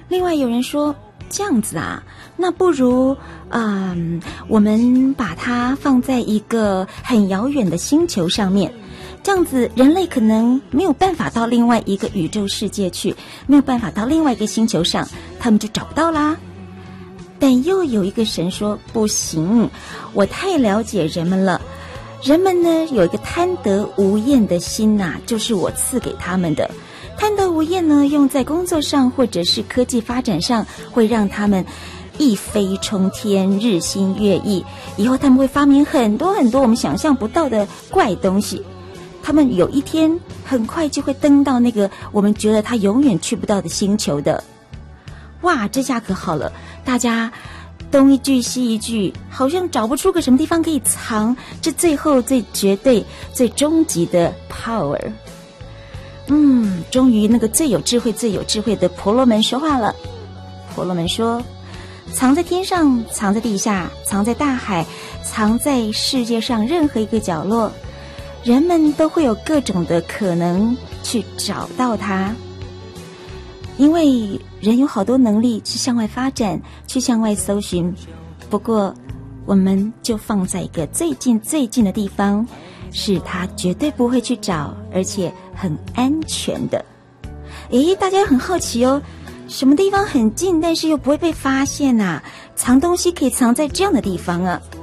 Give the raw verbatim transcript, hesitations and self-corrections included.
另外有人说，这样子啊，那不如嗯，我们把它放在一个很遥远的星球上面，这样子人类可能没有办法到另外一个宇宙世界去，没有办法到另外一个星球上，他们就找不到啦。但又有一个神说，不行，我太了解人们了，人们呢有一个贪得无厌的心啊，就是我赐给他们的。贪得无厌呢，用在工作上或者是科技发展上，会让他们一飞冲天，日新月异，以后他们会发明很多很多我们想象不到的怪东西，他们有一天很快就会登到那个我们觉得他永远去不到的星球的。哇，这下可好了，大家东一句西一句，好像找不出个什么地方可以藏这最后最绝对最终极的 power。 嗯，终于那个最有智慧最有智慧的婆罗门说话了。婆罗门说，藏在天上，藏在地下，藏在大海，藏在世界上任何一个角落，人们都会有各种的可能去找到它。因为人有好多能力去向外发展，去向外搜寻，不过我们就放在一个最近最近的地方，是他绝对不会去找，而且很安全的。诶，大家很好奇哦，什么地方很近但是又不会被发现啊？藏东西可以藏在这样的地方啊？